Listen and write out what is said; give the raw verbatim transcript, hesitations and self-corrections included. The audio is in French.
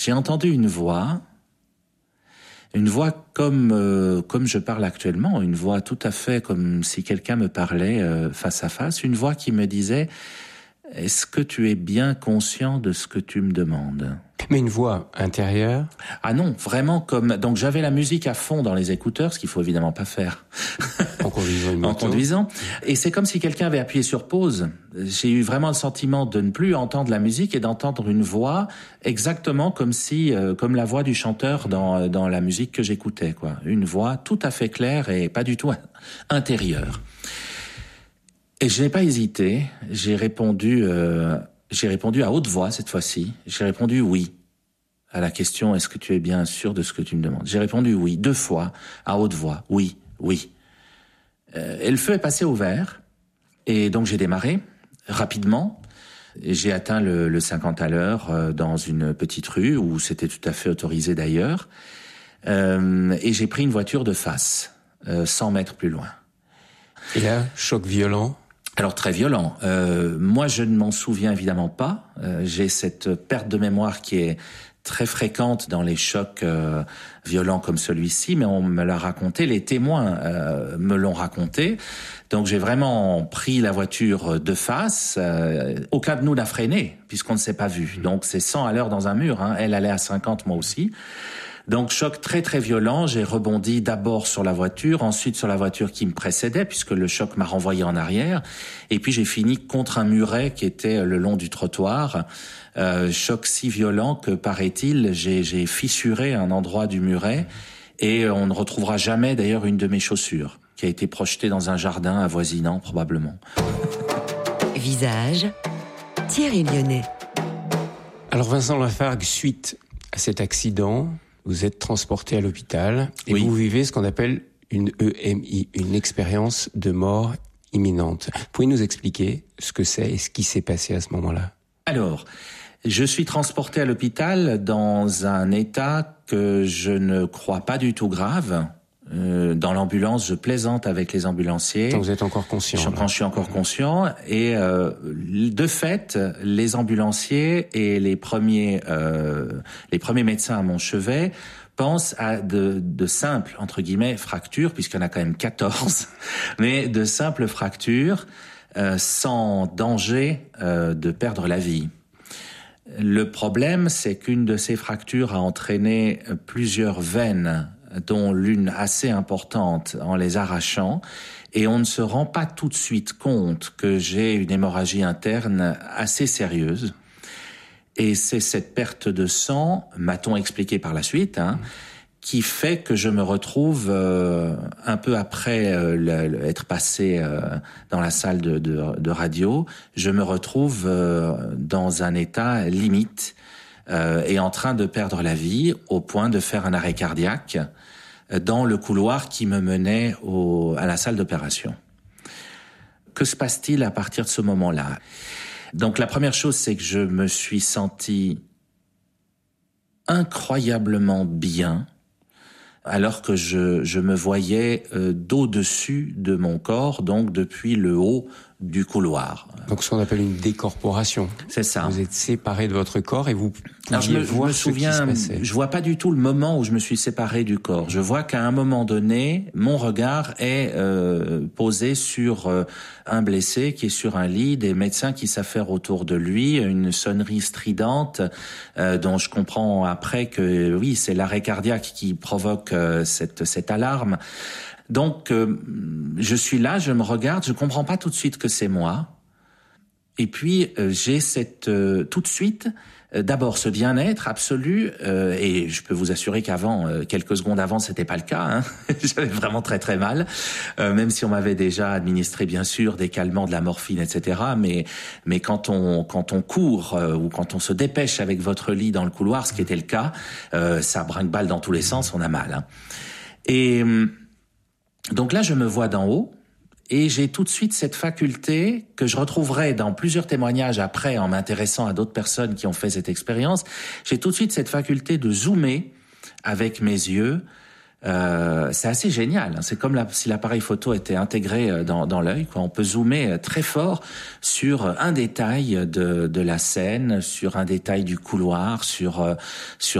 J'ai entendu une voix, une voix comme euh, comme je parle actuellement, une voix tout à fait comme si quelqu'un me parlait euh, face à face, une voix qui me disait « Est-ce que tu es bien conscient de ce que tu me demandes ?» Mais une voix intérieure? Ah non, vraiment comme... Donc j'avais la musique à fond dans les écouteurs, ce qu'il faut évidemment pas faire. En conduisant une moto. En conduisant. Et c'est comme si quelqu'un avait appuyé sur pause. J'ai eu vraiment le sentiment de ne plus entendre la musique et d'entendre une voix exactement comme si, euh, comme la voix du chanteur dans, dans la musique que j'écoutais, quoi. Une voix tout à fait claire et pas du tout intérieure. Et je n'ai pas hésité. J'ai répondu, euh, j'ai répondu à haute voix cette fois-ci. J'ai répondu oui à la question « Est-ce que tu es bien sûr de ce que tu me demandes ?» J'ai répondu oui, deux fois, à haute voix, oui, oui. Euh, et le feu est passé au vert, et donc j'ai démarré rapidement. Et j'ai atteint le, le cinquante à l'heure euh, dans une petite rue où c'était tout à fait autorisé d'ailleurs. Euh, et j'ai pris une voiture de face, euh, cent mètres plus loin. Et là, choc violent? Alors très violent. Euh, moi, je ne m'en souviens évidemment pas. Euh, j'ai cette perte de mémoire qui est très fréquente dans les chocs euh, violents comme celui-ci, mais on me l'a raconté, les témoins euh, me l'ont raconté. Donc j'ai vraiment pris la voiture de face. Euh, aucun de nous n'a freiné, puisqu'on ne s'est pas vu. Donc c'est cent à l'heure dans un mur. Hein. Elle allait à cinquante, moi aussi. Donc choc très très violent, j'ai rebondi d'abord sur la voiture, ensuite sur la voiture qui me précédait puisque le choc m'a renvoyé en arrière, et puis j'ai fini contre un muret qui était le long du trottoir. Euh, choc si violent que, paraît-il, j'ai, j'ai fissuré un endroit du muret et on ne retrouvera jamais d'ailleurs une de mes chaussures qui a été projetée dans un jardin avoisinant probablement. Visage, Thierry Lyonnais. Alors Vincent Lafargue, suite à cet accident, vous êtes transporté à l'hôpital et oui. Vous vivez ce qu'on appelle une E M I, une expérience de mort imminente. Pouvez nous expliquer ce que c'est et ce qui s'est passé à ce moment-là? Alors, je suis transporté à l'hôpital dans un état que je ne crois pas du tout grave. Euh, dans l'ambulance, je plaisante avec les ambulanciers. Quand vous êtes encore conscient. Je, quand je suis encore conscient. Et euh, de fait, les ambulanciers et les premiers, euh, les premiers médecins à mon chevet pensent à de, de simples, entre guillemets, fractures, puisqu'il y en a quand même quatorze, mais de simples fractures euh, sans danger euh, de perdre la vie. Le problème, c'est qu'une de ces fractures a entraîné plusieurs veines, dont l'une assez importante en les arrachant, et on ne se rend pas tout de suite compte que j'ai une hémorragie interne assez sérieuse. Et c'est cette perte de sang, m'a-t-on expliqué par la suite, hein, qui fait que je me retrouve euh, un peu après euh, le, le, être passé euh, dans la salle de, de, de radio, je me retrouve euh, dans un état limite euh, et en train de perdre la vie au point de faire un arrêt cardiaque dans le couloir qui me menait au, à la salle d'opération. Que se passe-t-il à partir de ce moment-là ? Donc la première chose, c'est que je me suis senti incroyablement bien, alors que je, je me voyais euh, d'au-dessus de mon corps, donc depuis le haut du couloir. Donc ce qu'on appelle une décorporation. C'est ça. Vous êtes séparé de votre corps et vous Alors, je me, voir je me souviens, ce qui se passait. Je vois pas du tout le moment où je me suis séparé du corps. Je vois qu'à un moment donné, mon regard est euh, posé sur euh, un blessé qui est sur un lit, des médecins qui s'affairent autour de lui, une sonnerie stridente euh, dont je comprends après que oui, c'est l'arrêt cardiaque qui provoque euh, cette cette alarme. Donc, euh, je suis là, je me regarde, je comprends pas tout de suite que c'est moi. Et puis, euh, j'ai cette euh, tout de suite, euh, d'abord ce bien-être absolu, euh, et je peux vous assurer qu'avant, euh, quelques secondes avant, c'était pas le cas. Hein. J'avais vraiment très très mal, euh, même si on m'avait déjà administré bien sûr des calmants, de la morphine, et cetera. Mais mais quand on quand on court euh, ou quand on se dépêche avec votre lit dans le couloir, ce qui était le cas, euh, ça brinque-balle dans tous les sens, on a mal. Hein. Et donc là, je me vois d'en haut et j'ai tout de suite cette faculté que je retrouverai dans plusieurs témoignages après en m'intéressant à d'autres personnes qui ont fait cette expérience. J'ai tout de suite cette faculté de zoomer avec mes yeux Euh, c'est assez génial. C'est comme la, si l'appareil photo était intégré dans, dans l'œil, quoi. On peut zoomer très fort sur un détail de, de la scène, sur un détail du couloir, sur sur